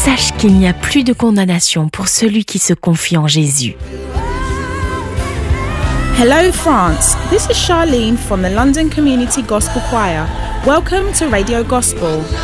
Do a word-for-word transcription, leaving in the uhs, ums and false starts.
sache qu'il n'y a plus de condamnation pour celui qui se confie en Jésus. Hello France, this is Charlene from the London Community Gospel Choir. Welcome to Radio Gospel.